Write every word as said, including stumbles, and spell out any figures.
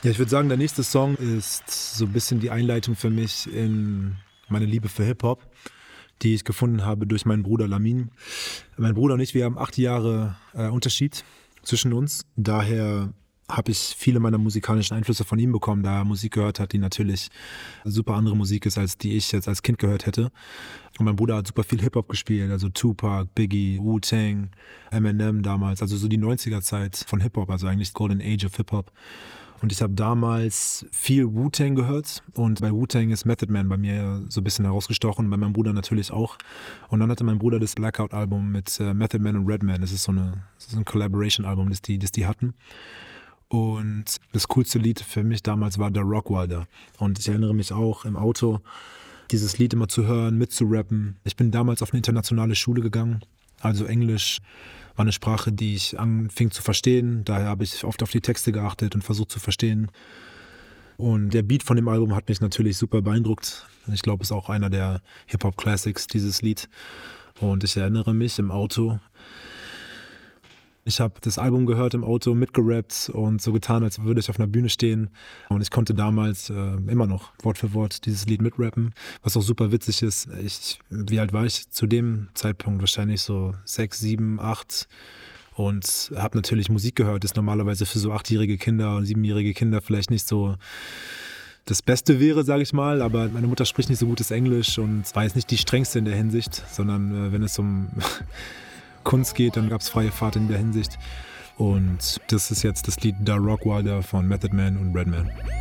Ja, ich würde sagen, der nächste Song ist so ein bisschen die Einleitung für mich in meine Liebe für Hip-Hop, die ich gefunden habe durch meinen Bruder Lamin. Mein Bruder und ich, wir haben acht Jahre äh, Unterschied zwischen uns. Daher habe ich viele meiner musikalischen Einflüsse von ihm bekommen, da er Musik gehört hat, die natürlich super andere Musik ist, als die ich jetzt als Kind gehört hätte. Und mein Bruder hat super viel Hip-Hop gespielt, also Tupac, Biggie, Wu-Tang, Eminem damals, also so die neunziger-Zeit von Hip-Hop, also eigentlich Golden Age of Hip-Hop. Und ich habe damals viel Wu-Tang gehört und bei Wu-Tang ist Method Man bei mir so ein bisschen herausgestochen, bei meinem Bruder natürlich auch. Und dann hatte mein Bruder das Blackout-Album mit äh, Method Man und Redman, das ist so, eine, das ist ein Collaboration-Album, das die, das die hatten. Und das coolste Lied für mich damals war der Rockwilder. Und ich erinnere mich auch im Auto, dieses Lied immer zu hören, mitzurappen. Ich bin damals auf eine internationale Schule gegangen, also Englisch war eine Sprache, die ich anfing zu verstehen. Daher habe ich oft auf die Texte geachtet und versucht zu verstehen. Und der Beat von dem Album hat mich natürlich super beeindruckt. Ich glaube, es ist auch einer der Hip-Hop-Classics, dieses Lied. Und ich erinnere mich im Auto, ich habe das Album gehört im Auto, mitgerappt und so getan, als würde ich auf einer Bühne stehen. Und ich konnte damals äh, immer noch Wort für Wort dieses Lied mitrappen, was auch super witzig ist. Ich, wie alt war ich zu dem Zeitpunkt? Wahrscheinlich so sechs, sieben, acht. Und habe natürlich Musik gehört, das normalerweise für so achtjährige Kinder und siebenjährige Kinder vielleicht nicht so das Beste wäre, sage ich mal. Aber meine Mutter spricht nicht so gutes Englisch und war jetzt nicht die strengste in der Hinsicht, sondern äh, wenn es um Kunst geht, dann gab es freie Fahrt in der Hinsicht. Und das ist jetzt das Lied Da Rockwilder von Method Man und Redman.